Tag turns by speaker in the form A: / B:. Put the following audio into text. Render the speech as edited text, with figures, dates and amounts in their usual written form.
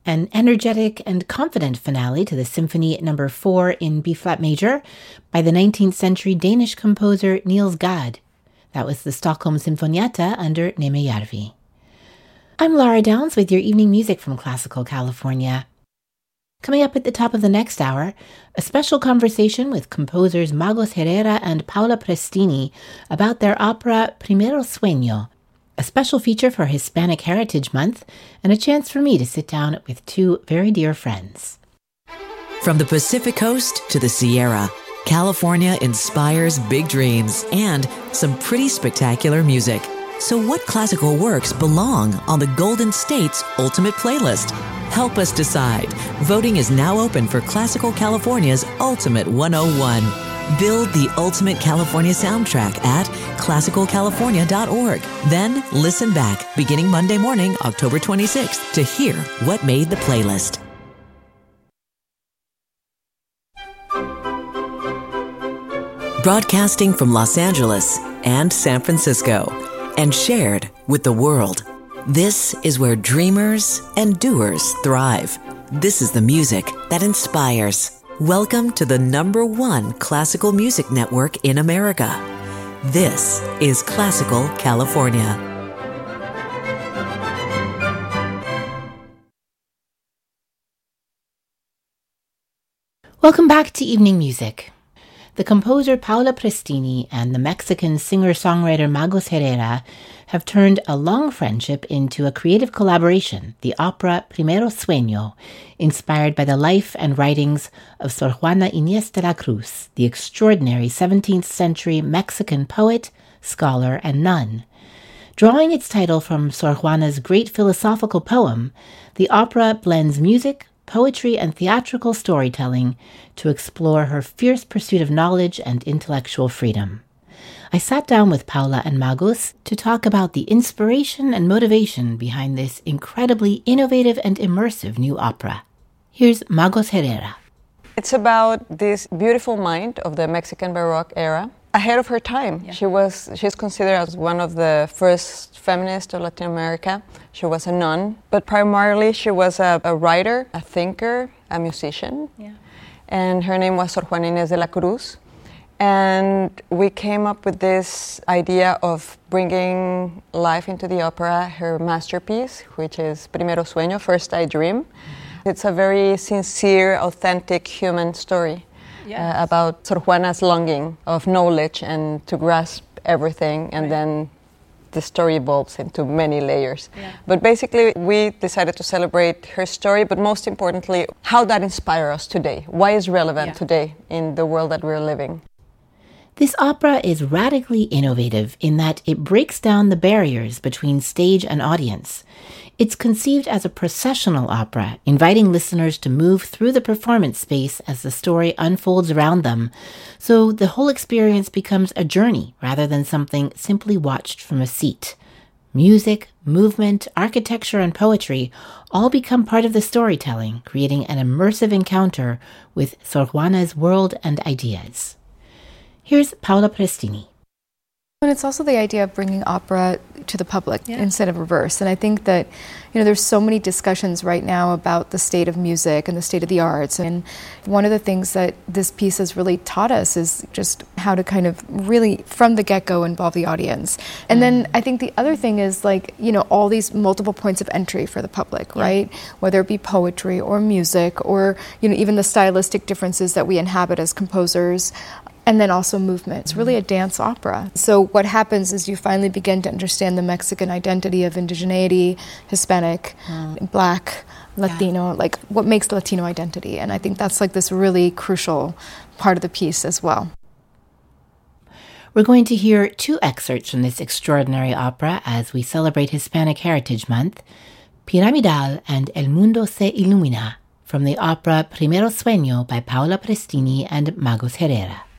A: an energetic and confident finale to the Symphony No. 4 in B-flat major by the 19th century Danish composer Niels Gade. That was the Stockholm Sinfonietta under Nimejärvi. I'm Laura Downs with your evening music from Classical California. Coming up at the top of the next hour, a special conversation with composers Magos Herrera and Paula Prestini about their opera Primero Sueño, a special feature for Hispanic Heritage Month, and a chance for me to sit down with two very dear friends.
B: From the Pacific Coast to the Sierra, California inspires big dreams and some pretty spectacular music. So what classical works belong on the Golden State's Ultimate Playlist? Help us decide. Voting is now open for Classical California's Ultimate 101. Build the Ultimate California soundtrack at classicalcalifornia.org. Then listen back beginning Monday morning, October 26th, to hear what made the playlist. Broadcasting from Los Angeles and San Francisco, and shared with the world. This is where dreamers and doers thrive. This is the music that inspires. Welcome to the #1 classical music network in America. This is Classical California.
A: Welcome back to Evening Music. The composer Paula Prestini and the Mexican singer-songwriter Magos Herrera have turned a long friendship into a creative collaboration, the opera Primero Sueño, inspired by the life and writings of Sor Juana Inés de la Cruz, the extraordinary 17th century Mexican poet, scholar, and nun. Drawing its title from Sor Juana's great philosophical poem, the opera blends music, poetry, and theatrical storytelling to explore her fierce pursuit of knowledge and intellectual freedom. I sat down with Paula and Magos to talk about the inspiration and motivation behind this incredibly innovative and immersive new opera. Here's Magos Herrera.
C: It's about this beautiful mind of the Mexican Baroque era, ahead of her time. Yeah. She's considered as one of the first feminists of Latin America. She was a nun, but primarily she was a writer, a thinker, a musician. Yeah. And her name was Sor Juana Inés de la Cruz. And we came up with this idea of bringing life into the opera, her masterpiece, which is Primero Sueño, First I Dream. It's a very sincere, authentic human story. Yes. About Sor Juana's longing of knowledge and to grasp everything, and then the story evolves into many layers. Yeah. But basically, we decided to celebrate her story, but most importantly, how that inspires us today. Why is relevant today in the world that we're living?
A: This opera is radically innovative in that it breaks down the barriers between stage and audience. It's conceived as a processional opera, inviting listeners to move through the performance space as the story unfolds around them, so the whole experience becomes a journey rather than something simply watched from a seat. Music, movement, architecture, and poetry all become part of the storytelling, creating an immersive encounter with Sor Juana's world and ideas. Here's Paula Prestini.
D: And it's also the idea of bringing opera to the public instead of reverse. And I think that, there's so many discussions right now about the state of music and the state of the arts. And one of the things that this piece has really taught us is just how to kind of really, from the get-go, involve the audience. And then I think the other thing is all these multiple points of entry for the public, right? Whether it be poetry or music or, even the stylistic differences that we inhabit as composers. And then also movement. It's really a dance opera. So what happens is you finally begin to understand the Mexican identity of indigeneity, Hispanic, Black, Latino, what makes Latino identity. And I think that's this really crucial part of the piece as well.
A: We're going to hear two excerpts from this extraordinary opera as we celebrate Hispanic Heritage Month, Piramidal and El Mundo se Ilumina, from the opera Primero Sueño by Paula Prestini and Magos Herrera.